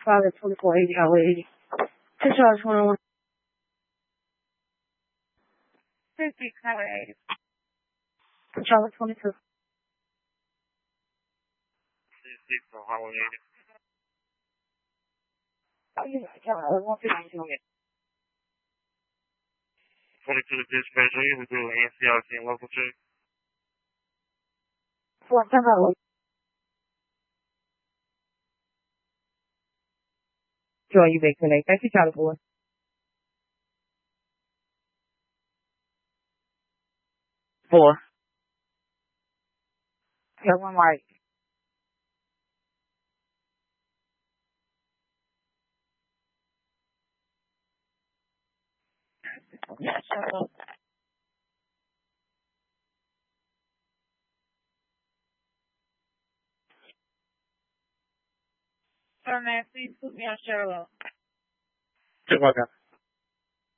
Father 2480 LA. Discharge 101. 50 Highway 80. Charlotte 22. 56 on Highway 80. Oh, yeah, Charlotte 152. 22 to dispatch, are you able to do an NCRC and local check? 410 Highway. Joy, you make today. Thank you, Charlotte 4. 4. Yeah, one right. Yeah, Charlotte. Sir, man, please put me on Charlotte. Check my guy.